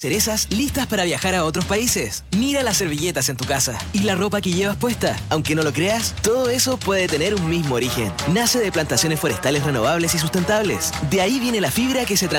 Cerezas listas para viajar a otros países. Mira las servilletas en tu casa y la ropa que llevas puesta. Aunque no lo creas, todo eso puede tener un mismo origen. Nace de plantaciones forestales renovables y sustentables. De ahí viene la fibra que se